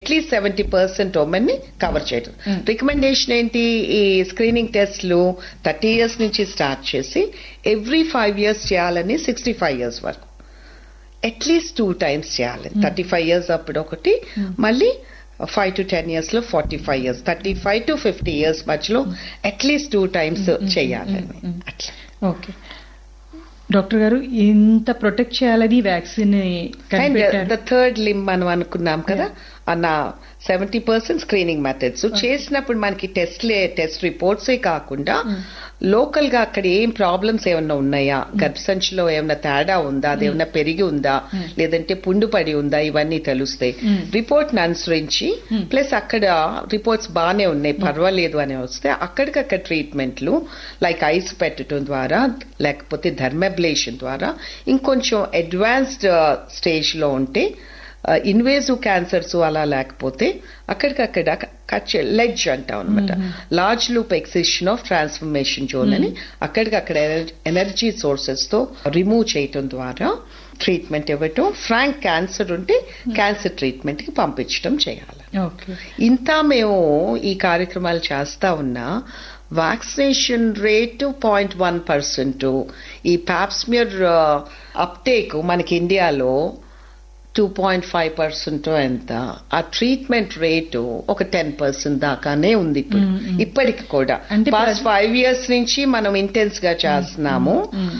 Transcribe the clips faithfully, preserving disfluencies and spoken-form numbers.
At least seventy percent women ని cover చేయడం. Recommendation ఏంటి? ఈ స్క్రీనింగ్ టెస్ట్లు థర్టీ ఇయర్స్ నుంచి స్టార్ట్ చేసి ఎవ్రీ ఫైవ్ ఇయర్స్ చేయాలని సిక్స్టీ ఫైవ్ ఇయర్స్ వరకు అట్లీస్ట్ టూ టైమ్స్ చేయాలి. థర్టీ ఫైవ్ ఇయర్స్ అప్పుడు ఒకటి, మళ్ళీ ఫైవ్ టు టెన్ ఇయర్స్ లో forty five years thirty five to fifty years మధ్యలో అట్లీస్ట్ టూ టైమ్స్ చేయాలని. అట్లా. ఓకే డాక్టర్ గారు, ఇంత ప్రొటెక్ట్ చేయాలని వ్యాక్సిన్ ద థర్డ్ లింబ్ మనం అనుకున్నాం కదా అన్న సెవెంటీ పర్సెంట్ స్క్రీనింగ్ మెథడ్స్ చేసినప్పుడు మనకి టెస్ట్ టెస్ట్ రిపోర్ట్సే కాకుండా లోకల్ గా అక్కడ ఏం ప్రాబ్లమ్స్ ఏమన్నా ఉన్నాయా, గర్భసంచిలో ఏమన్నా తేడా ఉందా, అది ఏమన్నా పెరిగి ఉందా, లేదంటే పుండు పడి ఉందా, ఇవన్నీ తెలుస్తాయి. రిపోర్ట్ ని అనుసరించి ప్లస్ అక్కడ రిపోర్ట్స్ బాగానే ఉన్నాయి పర్వాలేదు అని వస్తే అక్కడికక్కడ ట్రీట్మెంట్లు లైక్ ఐస్ పెట్టడం ద్వారా లేకపోతే థర్మబ్లేషన్ ద్వారా ఇంకొంచెం అడ్వాన్స్డ్ స్టేజ్ లో ఉంటే ఇన్వేజివ్ క్యాన్సర్స్ అలా లేకపోతే అక్కడికక్కడ కట్ లెడ్జ్ అంటాం అనమాట, large loop excision of transformation zone అని అక్కడికక్కడ ఎనర్జీ సోర్సెస్ తో రిమూవ్ చేయటం ద్వారా ట్రీట్మెంట్ ఇవ్వటం, ఫ్రాంక్ క్యాన్సర్ ఉంటే క్యాన్సర్ ట్రీట్మెంట్ కి పంపించడం చేయాలి. ఇంత మేము ఈ కార్యక్రమాలు చేస్తా ఉన్నా vaccination rate point one percent, ఈ పాప్స్మియర్ అప్టేక్ మనకి ఇండియాలో టూ పాయింట్ ఫైవ్ పర్సెంట్ ఎంత, ఆ ట్రీట్మెంట్ రేటు ఒక టెన్ పర్సెంట్ దాకానే ఉంది ఇప్పుడు ఇప్పటికి కూడా. పాస్ట్ ఫైవ్ ఇయర్స్ నుంచి మనం ఇంటెన్స్ గా చేస్తున్నాము.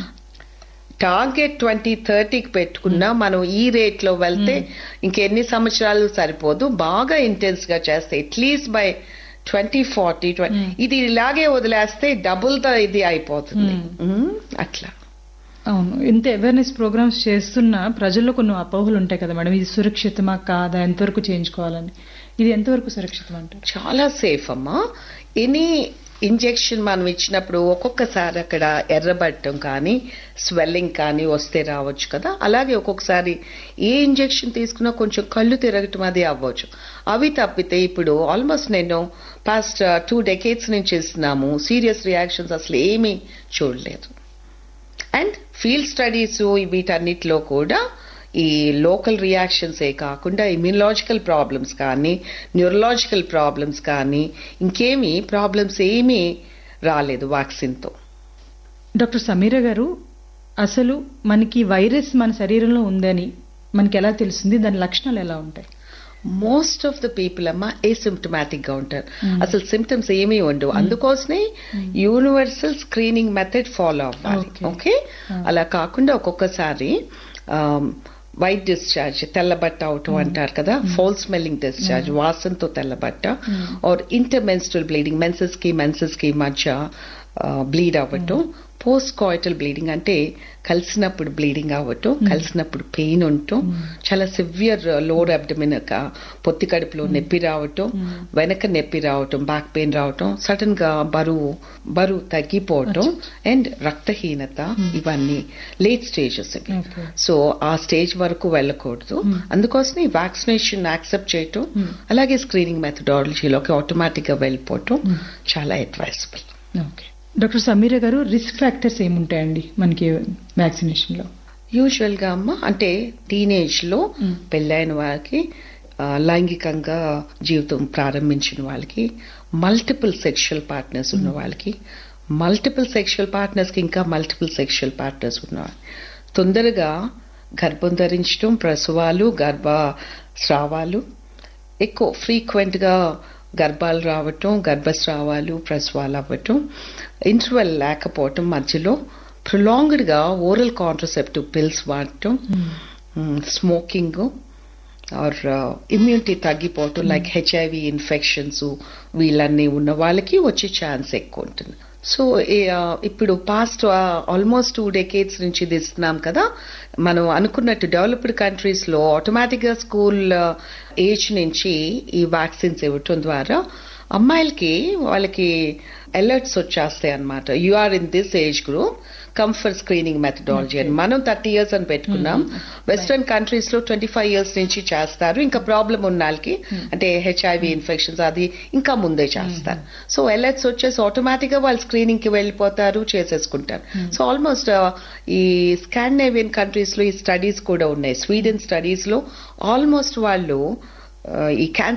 టార్గెట్ ట్వంటీ థర్టీకి పెట్టుకున్నా మనం ఈ రేట్ లో వెళ్తే ఇంకెన్ని సంవత్సరాలు సరిపోదు. బాగా ఇంటెన్స్ గా చేస్తే అట్లీస్ట్ బై ట్వంటీ ఫార్టీ ఇది ఇలాగే వదిలేస్తే డబుల్ ద ఇది అయిపోతుంది. అట్లా. అవును, ఇంత అవేర్నెస్ ప్రోగ్రామ్స్ చేస్తున్నా ప్రజల్లో కొన్ని అపోహలు ఉంటాయి కదా మేడం, ఇది సురక్షితమా కాదా, ఎంతవరకు చేయించుకోవాలని, ఇది ఎంతవరకు సురక్షితం అంటారు? చాలా సేఫ్ అమ్మా. ఎనీ ఇంజెక్షన్ మనం ఇచ్చినప్పుడు ఒక్కొక్కసారి అక్కడ ఎర్రబట్టం కానీ స్వెల్లింగ్ కానీ వస్తే రావచ్చు కదా, అలాగే ఒక్కొక్కసారి ఏ ఇంజెక్షన్ తీసుకున్నా కొంచెం కళ్ళు తిరగటం అది అవ్వచ్చు. అవి తప్పితే ఇప్పుడు ఆల్మోస్ట్ నేను పాస్ట్ టూ డెకేడ్స్ నుంచి ఇస్తున్నాము, సీరియస్ రియాక్షన్స్ అసలు ఏమీ చూడలేదు. అండ్ ఫీల్డ్ స్టడీస్ వీటన్నిటిలో కూడా ఈ లోకల్ రియాక్షన్స్ ఏ కాకుండా ఇమ్యూనలాజికల్ ప్రాబ్లమ్స్ కానీ న్యూరలాజికల్ ప్రాబ్లమ్స్ కానీ ఇంకేమీ ప్రాబ్లమ్స్ ఏమీ రాలేదు వ్యాక్సిన్తో. డాక్టర్ సమీర గారు, అసలు మనకి వైరస్ మన శరీరంలో ఉందని మనకి ఎలా తెలుస్తుంది, దాని లక్షణాలు ఎలా ఉంటాయి? మోస్ట్ ఆఫ్ ద పీపుల్ అమ్మా ఏసిమ్టమాటిక్ గా ఉంటారు, అసలు సిమ్టమ్స్ ఏమీ ఉండవు. అందుకోసమే యూనివర్సల్ స్క్రీనింగ్ మెథడ్ ఫాలో అవ్వాలి. ఓకే, అలా కాకుండా ఒక్కొక్కసారి వైట్ డిశ్చార్జ్, తెల్లబట్ట అవటం అంటారు కదా, ఫౌల్ స్మెల్లింగ్ డిశ్చార్జ్, వాసనతో తెల్లబట్ట, ఆర్ ఇంటర్మెన్స్ట్రల్ బ్లీడింగ్, మెన్సెస్ కి మెన్సెస్ కి మధ్య బ్లీడ్ అవ్వటం, పోస్ట్ కాయిటల్ బ్లీడింగ్ అంటే కలిసినప్పుడు బ్లీడింగ్ అవ్వటం, కలిసినప్పుడు పెయిన్ ఉండటం, చాలా సివియర్ లోవర్ అబ్డమిన్ పొత్తి కడుపులో నొప్పి రావటం, వెనక నొప్పి రావటం, బ్యాక్ పెయిన్ రావటం, సడన్ గా బరువు బరువు తగ్గిపోవటం అండ్ రక్తహీనత, ఇవన్నీ లేట్ స్టేజెస్. సో ఆ స్టేజ్ వరకు వెళ్ళకూడదు. అందుకోసమే వ్యాక్సినేషన్ యాక్సెప్ట్ చేయటం, అలాగే స్క్రీనింగ్ మెథడాలజీలోకి ఆటోమేటిక్ గా వెళ్ళిపోవటం చాలా అడ్వైజబుల్. డాక్టర్ సమీర గారు, రిస్క్ ఫ్యాక్టర్స్ ఏముంటాయండి మనకి వ్యాక్సినేషన్ లో? యూజువల్ గా అమ్మ అంటే టీనేజ్ లో పెళ్ళైన వాళ్ళకి, లైంగికంగా జీవితం ప్రారంభించిన వాళ్ళకి, మల్టిపుల్ సెక్షువల్ పార్ట్నర్స్ ఉన్న వాళ్ళకి, మల్టిపుల్ సెక్షువల్ పార్ట్నర్స్ కి ఇంకా మల్టిపుల్ సెక్షువల్ పార్ట్నర్స్ ఉన్న వాళ్ళకి, తొందరగా గర్భం ధరించడం, ప్రసవాలు, గర్భస్రావాలు ఎక్కువ ఫ్రీక్వెంట్ గా గర్భాలు రావటం, గర్భస్రావాలు, ప్రసవాలు అవ్వటం, ఇంటర్వెల్ లేకపోవటం, మధ్యలో ప్రొలాంగ్డ్ గా ఓరల్ కాంట్రసెప్టివ్ పిల్స్ వాడటం, smoking are immunity తగ్గిపోవటం like HIV infections, వీళ్ళన్నీ ఉన్న వాళ్ళకి వచ్చే ఛాన్స్ ఎక్కువ ఉంటుంది. సో ఇప్పుడు పాస్ట్ ఆల్మోస్ట్ టూ డెకేడ్స్ నుంచి ఇది ఇస్తున్నాం కదా, మనం అనుకున్నట్టు డెవలప్డ్ కంట్రీస్ లో ఆటోమేటిక్ గా స్కూల్ ఏజ్ నుంచి ఈ వ్యాక్సిన్స్ ఇవ్వటం ద్వారా అమ్మాయిలకి వాళ్ళకి అలర్ట్స్ వచ్చేస్తాయి అనమాట. You are in this age group, come for screening methodology అని. మనం థర్టీ ఇయర్స్ అని పెట్టుకున్నాం, వెస్టర్న్ కంట్రీస్ లో ట్వంటీ ఫైవ్ ఇయర్స్ నుంచి చేస్తారు. ఇంకా ప్రాబ్లం ఉన్న వాళ్ళకి అంటే హెచ్ఐవి ఇన్ఫెక్షన్స్ అది ఇంకా ముందే చేస్తారు. సో అలర్ట్స్ వచ్చేసి ఆటోమేటిక్ గా వాళ్ళు స్క్రీనింగ్ కి వెళ్ళిపోతారు, చేసేసుకుంటారు. సో ఆల్మోస్ట్ ఈ స్కాండినేవియన్ కంట్రీస్ లో ఈ స్టడీస్ కూడా ఉన్నాయి. స్వీడన్ స్టడీస్ లో ఆల్మోస్ట్ వాళ్ళు ఈ క్యాన్సర్